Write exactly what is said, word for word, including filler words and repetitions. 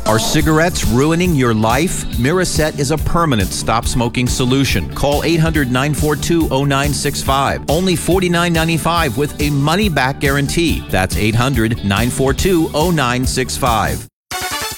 Are cigarettes ruining your life? Miraset is a permanent stop smoking solution. Call eight hundred, nine four two, zero nine six five. Only forty-nine ninety-five with a money back guarantee. That's eight hundred, nine four two, zero nine six five.